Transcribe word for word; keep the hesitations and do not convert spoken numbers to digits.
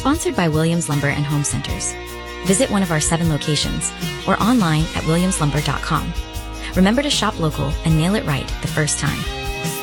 sponsored by Williams Lumber and Home Centers. Visit one of our seven locations or online at williams lumber dot com. Remember to shop local and nail it right the first time.